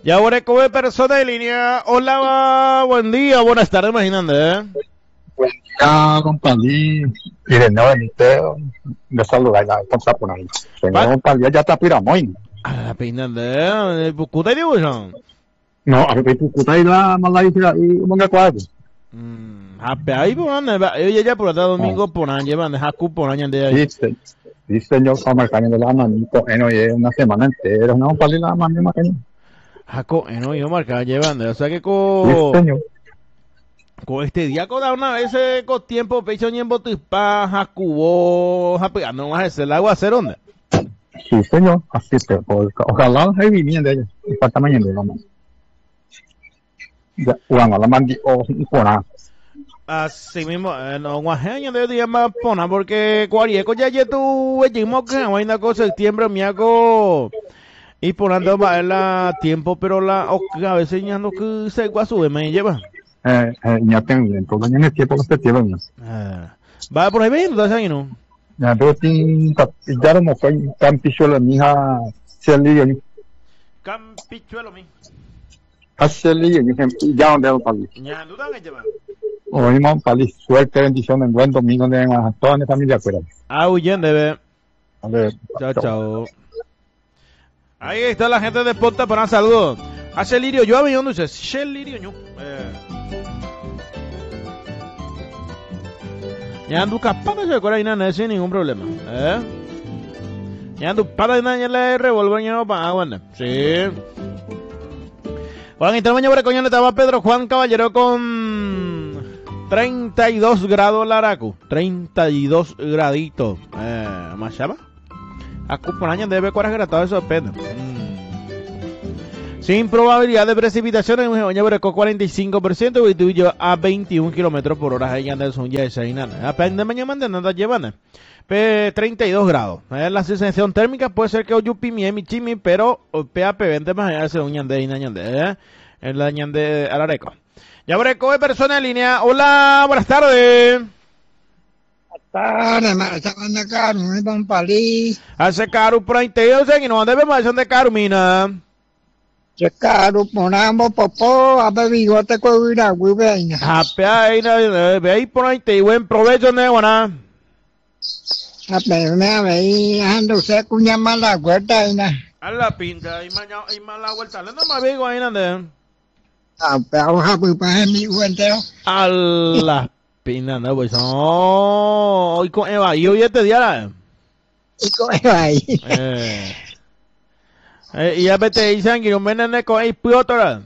Y ahora como persona de línea. Hola, buen día, buenas tardes, imagínate. Buen día, compadre. Mire, no, de saludar la cosa por ahí. Señor compadre, ya está piramoy. Ah, peinando, ¿puta de uso? No, a ver, tú ahí la malay y monga cuadro. Hape ahí por anda, ya por otro domingo por año, llevan de Haku por año de ahí. Sí, señor, como el caño de la manito, una semana entera, no, compadre, la mano más que Haku, yo marca llevando, o sea que sí, con señor. este día con una vez con tiempo pecho ni en botispa, Hakubo, Hape, no vas a hacer el agua hacer onda. Sí, señor, así que, ojalá hay vivienda de ella, y falta mañana de la mano. Ya, bueno, la mandi o por nada. Así mismo, no, guajeño de día más pona, porque cualquier ya tu ejimo que vaina con septiembre, me hago y por ando va la tiempo, pero a veces ya no que se guasu me lleva. Ya tengo, entonces en el tiempo que se tiene, Va por ahí bien, ¿no sabes no? ya veo que ya no fue tan pichuelo mi hija Shelly, Campichuelo mi. a Shelly, ya donde lo palí. Ya duda que lleva. Oímos palí, suerte, bendición, en buen domingo de toda mi familia fuera. Huyen debe. A ver, Chao. Ahí está la gente de Ponta para saludos. A Lirio, yo había un dulce. Lirio, yo. Ya ando capaz de sacar ahí nada sin ningún problema. Ya ando para de la revolver ya no para aguantar. Sí. Juan Intermaño por el coño estaba Pedro Juan Caballero con 32 grados Laracu. 32 graditos. ¿Más llama? A cuponaña debe 4 grados eso depende. Sin probabilidad de precipitaciones, Oña Brecó 45%, y tuyo a 21 km por hora. Ahí anda el son ya esa y nada. Apenas de mañana nada llevan. 32 grados. La sensación térmica puede ser que Oyupi mi chimi, pero PAP 20 más allá se uñan de Inañande. En la ñande Alareco. Ya Brecó de persona en línea. Hola, buenas tardes. Hace caro por ahí te digo que no debe más de Carmina. Caro ponamos popó a bigote con una hueveña. Ve ahí por ahí te buen provecho de buena. Me veí ando se cuña mala vuelta y na. A la pinta y mala vuelta. No me veo ahí nada. Pero habu para mi vuelta. A la pinta no pues no. Hoy con Eva y hoy este día. Y con Eva ahí. Y ya vete dicen que no venden con el piotro.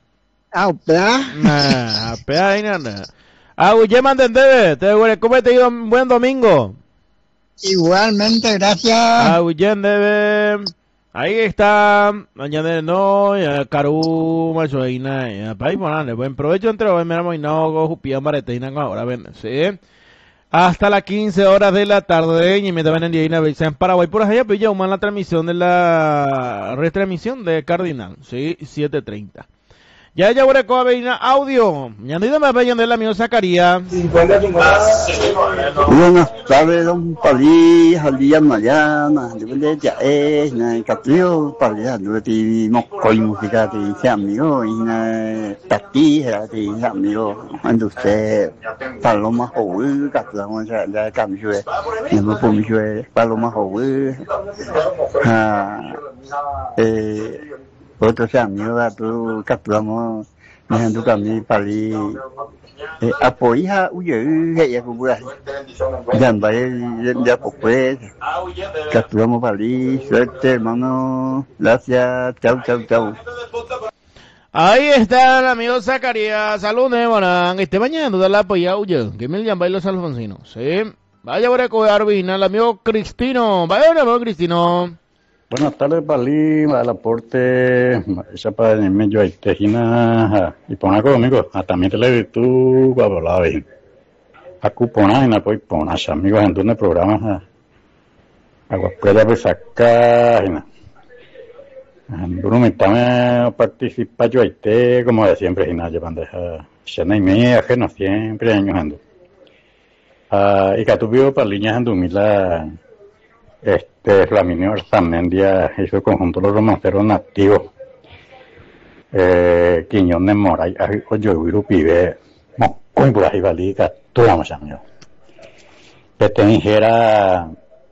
Apea ahí nada. Oye, mantente, te voy a comer te un buen domingo. Igualmente, gracias. Oye, debe. Ahí está. Mañana no, Caru, macho, ahí nada. Para ir buen provecho entre los miramos y no, jupía, maretina, ahora ven, sí. Hasta las 15 horas de la tarde, y me ven en día en Paraguay, por allá, pues ya la transmisión de la retransmisión de Cardinal, sí, 7:30. Ya voy a coger audio. Ya no me vayan de la amigo Zacarías. Buenas tardes, don Palí, al día mañana, de ya es, caprio, Palí, de mocoy música de amigo, y tatija de amigo, cuando usted, paloma joven, captamos ya cambio, no puedo paloma joven, otros amigos, tú capturamos, me tu camino Palí. Apoya ya pues ya pues capturamos Palí, suerte hermano, gracias, chau. Ahí está el amigo Zacarías, saludos, bueno, este mañana de la apoya que me llaman los alfonsinos, sí, vaya por el Arbina, el amigo Cristino, vaya el amigo Cristino. Buenas tardes, Palí, al aporte, esa para el medio ahí, tejina, y poner conmigo, también te le di tú, guabolá, a cuponar, y no puedo poner, amigos, en donde programas, a guapuela, pues acá, y Bruno, me está participando yo ahí, como de siempre, y nada, llevando esa, y media, que no siempre, años ando. Y que tu vivo, Palí, ya ando, mila, Flaminio Arzamendia hizo el conjunto de los romanceros nativos. Quiñones Moray, oye, Virupibe, Mocoin por ahí valica, tú vamos a mí. Petengera,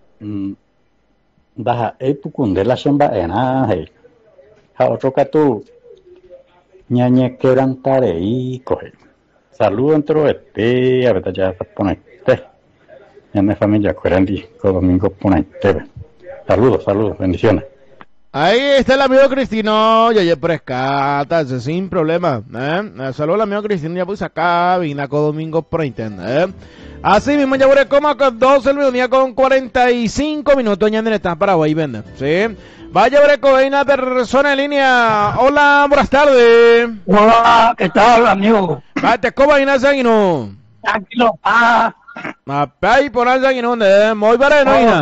daha, pucundela semba ena, a otro catu, ñañe quebrantare y coge. Saludo entro a ver, ya se pone en mi familia, Cuarenti, Domingo Punete. Saludos, bendiciones. Ahí está el amigo Cristino, ya prescata, sin problema, saludos al amigo Cristino, ya puse acá, Vinaco Domingo por internet, Así mismo, ya veré como con 12 el mediodía con 45 minutos, ya en el Paraguay, vende, ¿sí? Vaya Breco, hay una persona en línea. Hola, buenas tardes. Hola, ¿qué tal, amigo? Vete, ¿cómo hay una sanguino? Tranquilo, paz. Ahí por el sanguino, muy bareno, Ina.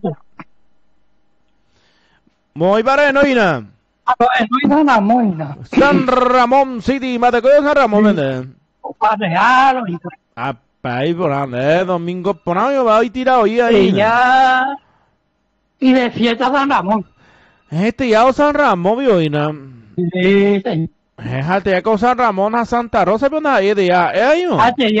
Muy bareno, Ina. No hay nada moina. San Ramón City, mate, ¿qué es San Ramón, vende? Pareado. Ahí por ahí, domingo por ahí, va a ir tirado ahí. Y ya. Y de fiesta San Ramón. Este ya o San Ramón, vio, Ina. Sí, sí. Este ya con San Ramón a Santa Rosa, pero nada, ahí de ya, ¿no?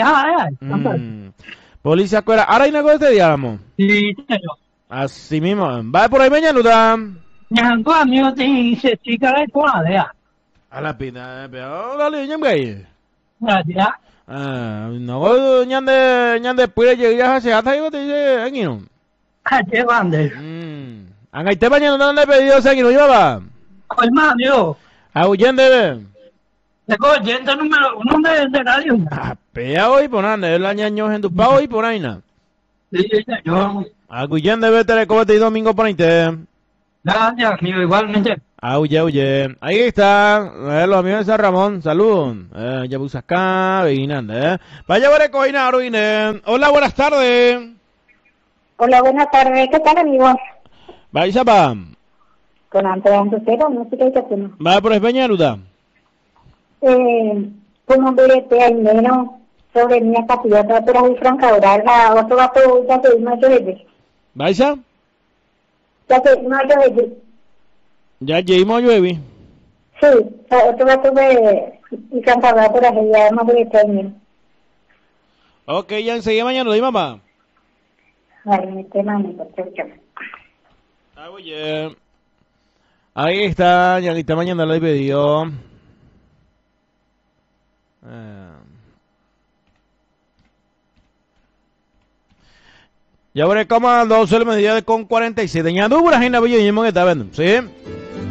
Policía cuera, ahora hay negocio de día, amor. Sí, señor. Así mismo, va por ahí mañana, ¿no? Ñango, amigo, se chica de cuadra. A la pina, pero dale, ñamgay. Gracias. No, ñande puede llegar hacia hasta ahí, te dice, aquí no. Qué grande. Angay te mañana no le pedido ese aquí no lleva. Colma, amigo. Huyende. Tengo oyente número 1 de radio. Pea hoy por nada, el año en tu pavo y por ahí nada. Sí, señor. Huyende, vete de cohete y domingo por ahí te. Gracias, amigo, igualmente. Huye. Ahí está, los amigos de San Ramón, salud. Ya puse acá, Beguinanda, Vaya a ver coinar, Hola, buenas tardes. Hola, buenas tardes. ¿Qué tal, amigo? Vaya, pa. Con Antonio Cero, música y casino. Va por España, Luda. Como verete al menos sobre mi capacidad para ir franca oral, la otro gato ya te no yo de. Vaya. Ya te no yo de. Ya llevamos llueve. Sí, otro gato de y franca oral por ahí ya más verete al menos. Ok, ya enseguida mañana lo di, mamá. Vale, mi tema me perfecto. Oye. Ahí está, ya esta mañana lo he pedido. Ya veré cómo 12 el mediodía con 47. Ya dura, gente, que está viendo, ¿sí?